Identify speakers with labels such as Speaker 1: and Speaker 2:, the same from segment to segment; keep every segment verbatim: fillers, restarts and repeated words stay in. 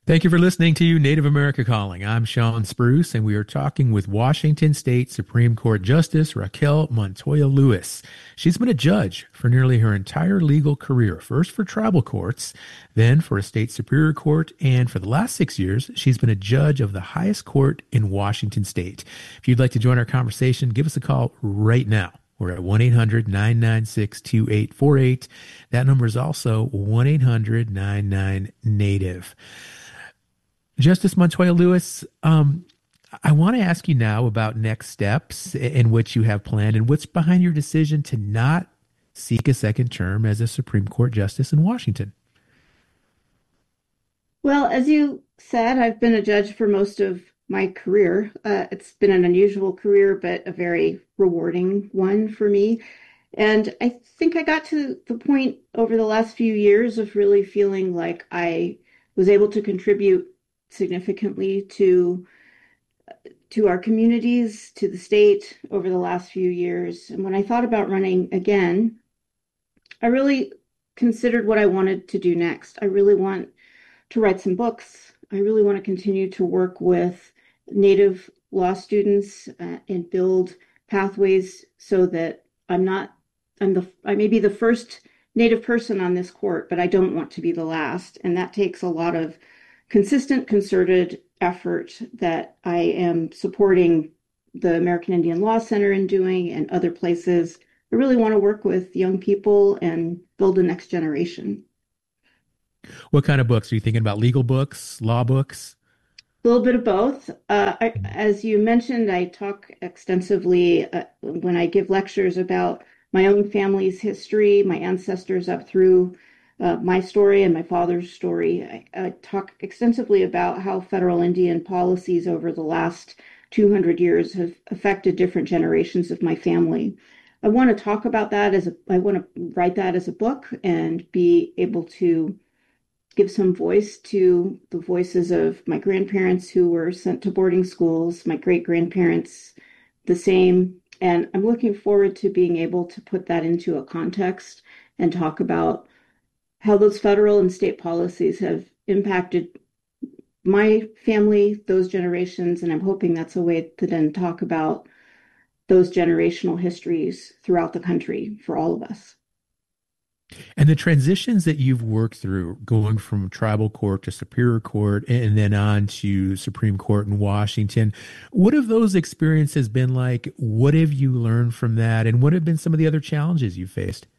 Speaker 1: Thank you for listening to Native America Calling. I'm Sean Spruce, and we are talking with Washington State Supreme Court Justice Raquel Montoya Lewis. She's been a judge for nearly her entire legal career, first for tribal courts, then for a state superior court, and for the last six years, she's been a judge of the highest court in Washington State. If you'd like to join our conversation, give us a call right now. We're at one eight hundred nine nine six two eight four eight. That number is also one eight hundred nine nine native. Justice Montoya Lewis, um, I want to ask you now about next steps in which you have planned and what's behind your decision to not seek a second term as a Supreme Court justice in Washington.
Speaker 2: Well, as you said, I've been a judge for most of my career. Uh, it's been an unusual career, but a very rewarding one for me. And I think I got to the point over the last few years of really feeling like I was able to contribute significantly to to our communities, to the state over the last few years. And when I thought about running again, I really considered what I wanted to do next. I really want to write some books. I really want to continue to work with Native law students uh, and build pathways so that I'm not, I'm the, I may be the first Native person on this court, but I don't want to be the last. And that takes a lot of consistent, concerted effort that I am supporting the American Indian Law Center in doing and other places. I really want to work with young people and build a next generation.
Speaker 1: What kind of books? Are you thinking about legal books, law books?
Speaker 2: A little bit of both. Uh, I, as you mentioned, I talk extensively uh, when I give lectures about my own family's history, my ancestors up through Uh, my story and my father's story. I, I talk extensively about how federal Indian policies over the last two hundred years have affected different generations of my family. I want to talk about that as a, I want to write that as a book and be able to give some voice to the voices of my grandparents who were sent to boarding schools, my great grandparents, the same. And I'm looking forward to being able to put that into a context and talk about how those federal and state policies have impacted my family, those generations, and I'm hoping that's a way to then talk about those generational histories throughout the country for all of us.
Speaker 1: And the transitions that you've worked through, going from tribal court to superior court and then on to Supreme Court in Washington, what have those experiences been like? What have you learned from that? And what have been some of the other challenges you faced?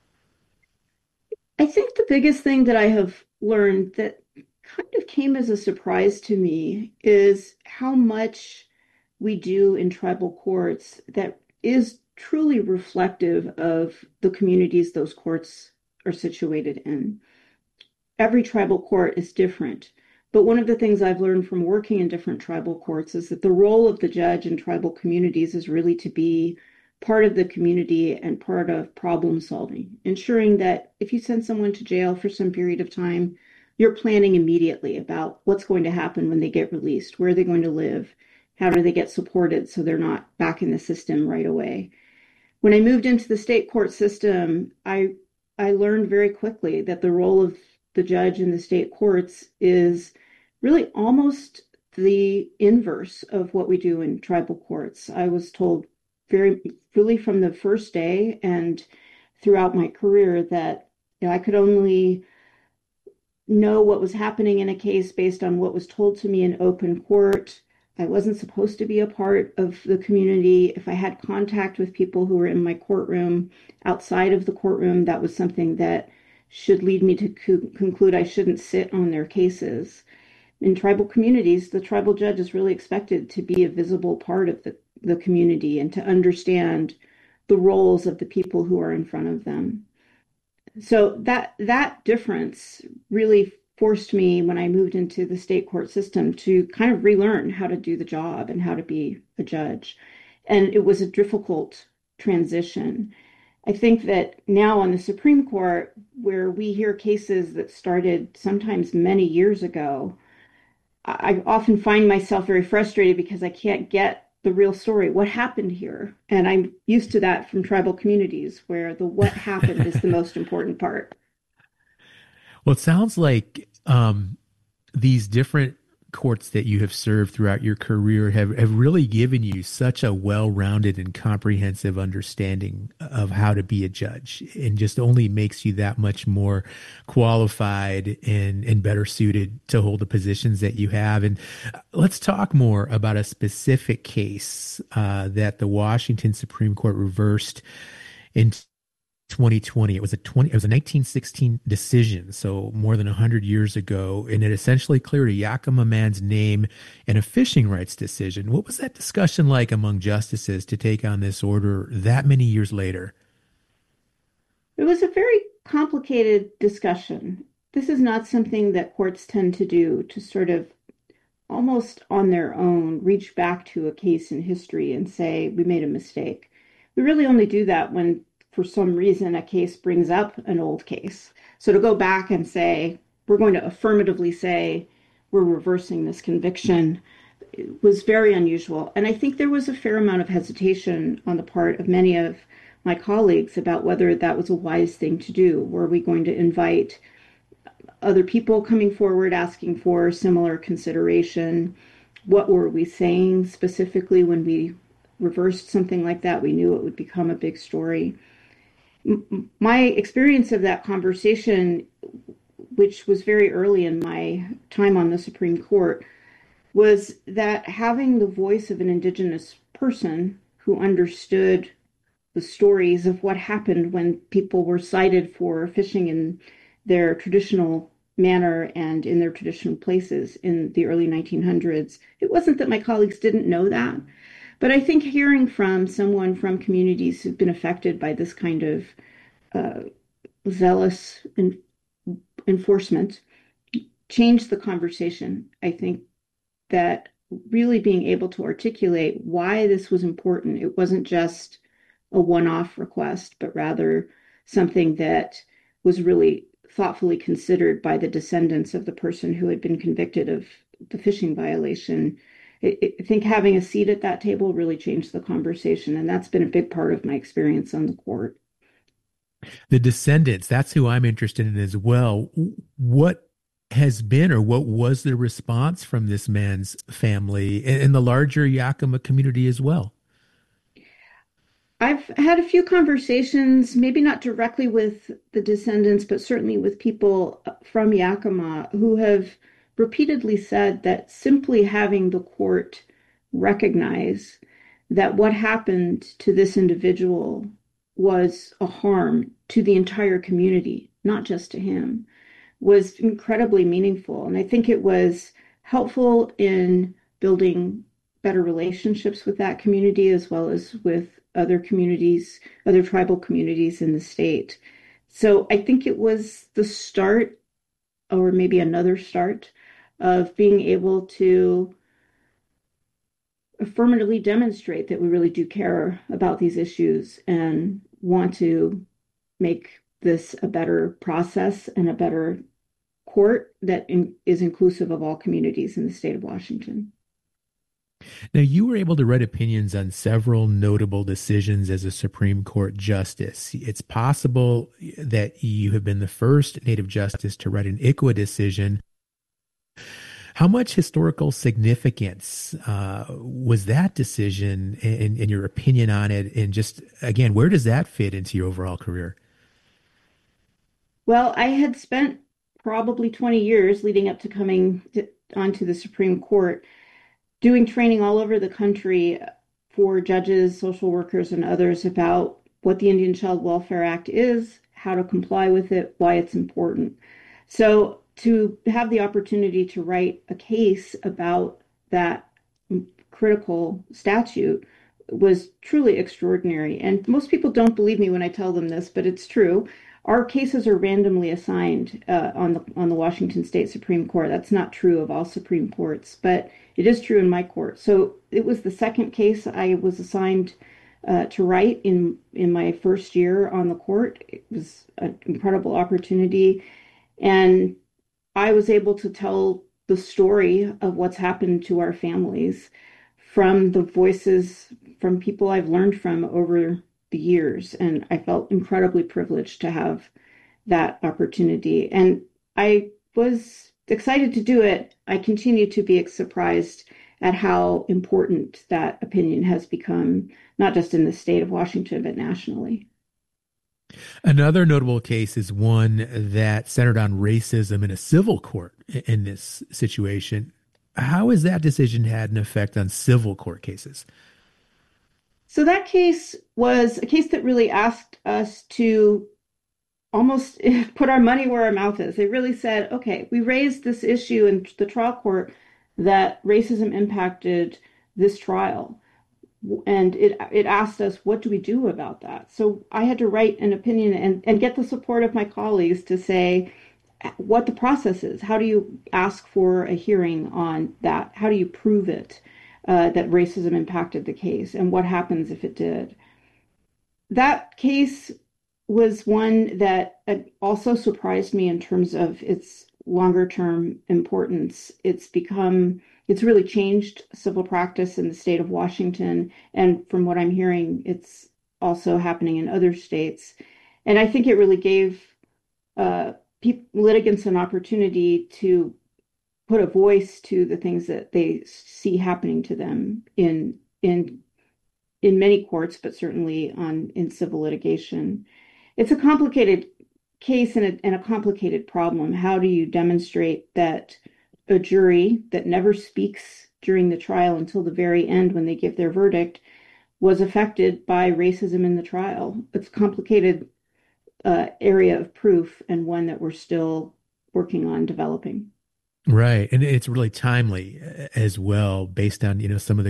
Speaker 2: I think the biggest thing that I have learned that kind of came as a surprise to me is how much we do in tribal courts that is truly reflective of the communities those courts are situated in. Every tribal court is different, but one of the things I've learned from working in different tribal courts is that the role of the judge in tribal communities is really to be part of the community and part of problem solving, ensuring that if you send someone to jail for some period of time, you're planning immediately about what's going to happen when they get released, where they're going to live, how do they get supported so they're not back in the system right away. When I moved into the state court system, I I learned very quickly that the role of the judge in the state courts is really almost the inverse of what we do in tribal courts. I was told very really from the first day and throughout my career that you know, I could only know what was happening in a case based on what was told to me in open court. I wasn't supposed to be a part of the community. If I had contact with people who were in my courtroom outside of the courtroom, that was something that should lead me to co- conclude I shouldn't sit on their cases. In tribal communities, the tribal judge is really expected to be a visible part of the, the community and to understand the roles of the people who are in front of them. So that that difference really forced me when I moved into the state court system to kind of relearn how to do the job and how to be a judge. And it was a difficult transition. I think that now on the Supreme Court, where we hear cases that started sometimes many years ago, I often find myself very frustrated because I can't get the real story. What happened here? And I'm used to that from tribal communities where the what happened is the most important part.
Speaker 1: Well, it sounds like um, these different courts that you have served throughout your career have, have really given you such a well-rounded and comprehensive understanding of how to be a judge, and just only makes you that much more qualified and, and better suited to hold the positions that you have. And let's talk more about a specific case uh, that the Washington Supreme Court reversed in twenty twenty. It was a twenty. It was a nineteen sixteen decision, so more than a hundred years ago, and it essentially cleared a Yakima man's name in a fishing rights decision. What was that discussion like among justices to take on this order that many years later?
Speaker 2: It was a very complicated discussion. This is not something that courts tend to do, to sort of almost on their own reach back to a case in history and say, we made a mistake. We really only do that when, for some reason, a case brings up an old case. So to go back and say, we're going to affirmatively say, we're reversing this conviction, was very unusual. And I think there was a fair amount of hesitation on the part of many of my colleagues about whether that was a wise thing to do. Were we going to invite other people coming forward asking for similar consideration? What were we saying specifically when we reversed something like that? We knew it would become a big story. My experience of that conversation, which was very early in my time on the Supreme Court, was that having the voice of an Indigenous person who understood the stories of what happened when people were cited for fishing in their traditional manner and in their traditional places in the early nineteen hundreds. It wasn't that my colleagues didn't know that, but I think hearing from someone from communities who've been affected by this kind of uh, zealous en- enforcement changed the conversation. I think that really being able to articulate why this was important, it wasn't just a one-off request, but rather something that was really thoughtfully considered by the descendants of the person who had been convicted of the fishing violation. I, I think having a seat at that table really changed the conversation, and that's been a big part of my experience on the court.
Speaker 1: The descendants, that's who I'm interested in as well. What has been, or what was the response from this man's family and the larger Yakima community as well?
Speaker 2: I've had a few conversations, maybe not directly with the descendants, but certainly with people from Yakima who have repeatedly said that simply having the court recognize that what happened to this individual was a harm to the entire community, not just to him, was incredibly meaningful. And I think it was helpful in building better relationships with that community as well as with other communities, other tribal communities in the state. So I think it was the start, or maybe another start, of being able to affirmatively demonstrate that we really do care about these issues and want to make this a better process and a better court that in, is inclusive of all communities in the state of Washington.
Speaker 1: Now, you were able to write opinions on several notable decisions as a Supreme Court justice. It's possible that you have been the first Native justice to write an I C W A decision. How much historical significance uh, was that decision, in, in your opinion on it? And just, again, where does that fit into your overall career?
Speaker 2: Well, I had spent probably twenty years leading up to coming to, onto the Supreme Court doing training all over the country for judges, social workers, and others about what the Indian Child Welfare Act is, how to comply with it, why it's important. So to have the opportunity to write a case about that critical statute was truly extraordinary. And most people don't believe me when I tell them this, but it's true. Our cases are randomly assigned uh, on the on the Washington State Supreme Court. That's not true of all Supreme Courts, but it is true in my court. So it was the second case I was assigned uh, to write in in my first year on the court. It was an incredible opportunity, and I was able to tell the story of what's happened to our families from the voices from people I've learned from over the years. And I felt incredibly privileged to have that opportunity. And I was excited to do it, I continue to be surprised at how important that opinion has become, not just in the state of Washington, but nationally.
Speaker 1: Another notable case is one that centered on racism in a civil court in this situation. How has that decision had an effect on civil court cases?
Speaker 2: So that case was a case that really asked us to almost put our money where our mouth is. They really said, okay, we raised this issue in the trial court that racism impacted this trial. And it it asked us, what do we do about that? So I had to write an opinion and, and get the support of my colleagues to say what the process is. How do you ask for a hearing on that? How do you prove it, uh, that racism impacted the case? And what happens if it did? That case was one that uh, also surprised me in terms of its longer term importance. It's become, it's really changed civil practice in the state of Washington. And from what I'm hearing, it's also happening in other states. And I think it really gave uh, pe- litigants an opportunity to put a voice to the things that they see happening to them in in in many courts, but certainly on in civil litigation. It's a complicated case and a, and a complicated problem. How do you demonstrate that a jury that never speaks during the trial until the very end when they give their verdict was affected by racism in the trial? It's a complicated uh, area of proof and one that we're still working on developing.
Speaker 1: Right. And it's really timely uh, as well, based on, you know, some of the